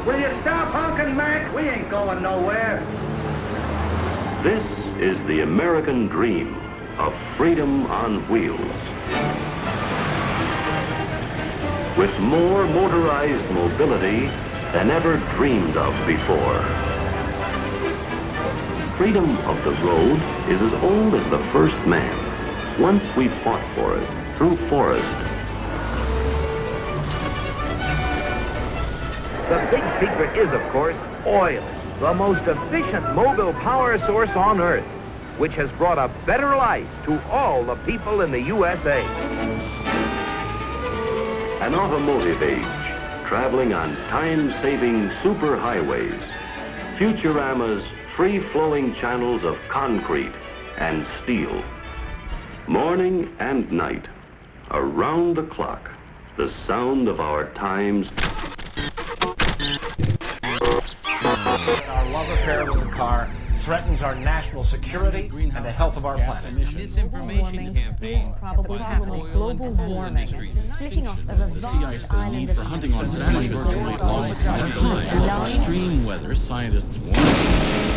Will you stop honking, Mac? We ain't going nowhere. This is the American dream of freedom on wheels. With more motorized mobility than ever dreamed of before. Freedom of the road is as old as the first man. Once we fought for it through forest. The big secret is, of course, oil, the most efficient mobile power source on Earth, which has brought a better life to all the people in the USA. An automotive age, traveling on time-saving superhighways. Futurama's free-flowing channels of concrete and steel. Morning and night, around the clock, the sound of our times. Our love affair with the car threatens our national security and the health of our planet. Disinformation campaign is probably happening. Global warming, splitting off of a vast island of hunting on virtually all extreme weather, scientists warn.